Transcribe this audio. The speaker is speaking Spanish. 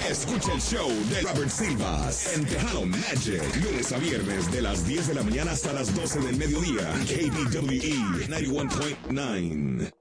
Escucha el show de Robert Silvas en Tejano Magic, lunes a viernes de las 10 de la mañana hasta las 12 del mediodía. KBWE 91.9.